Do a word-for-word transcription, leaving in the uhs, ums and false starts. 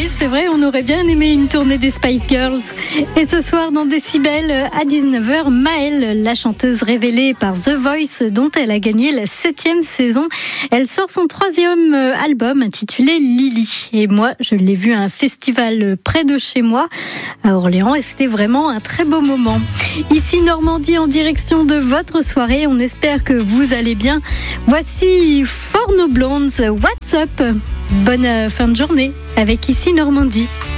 oui, c'est vrai, on aurait bien aimé une tournée des Spice Girls. Et ce soir, dans Décibel, à dix-neuf heures, Maëlle, la chanteuse révélée par The Voice, dont elle a gagné la septième saison. Elle sort son troisième album intitulé Lily. Et moi, je l'ai vu à un festival près de chez moi, à Orléans, et c'était vraiment un très beau moment. Ici, Normandie, en direction de votre soirée. On espère que vous allez bien. Voici For No Blondes, What's Up? Bonne fin de journée avec Ici Normandie.